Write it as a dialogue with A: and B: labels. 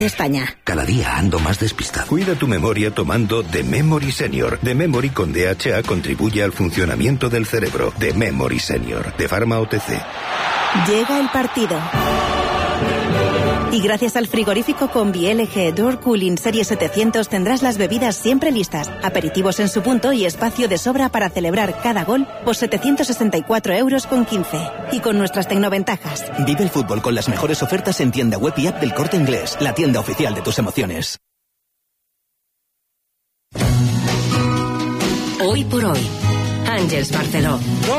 A: España.
B: Cada día ando más despistado.
C: Cuida tu memoria tomando The Memory Senior. The Memory con DHA contribuye al funcionamiento del cerebro. The Memory Senior, de Pharma OTC.
A: Llega el partido. Y gracias al frigorífico Combi LG Door Cooling Serie 700 tendrás las bebidas siempre listas, aperitivos en su punto y espacio de sobra para celebrar cada gol por 764,15 €. Y con nuestras tecnoventajas.
D: Vive el fútbol con las mejores ofertas en tienda web y app del Corte Inglés, la tienda oficial de tus emociones.
E: Hoy por hoy, Àngels Barceló.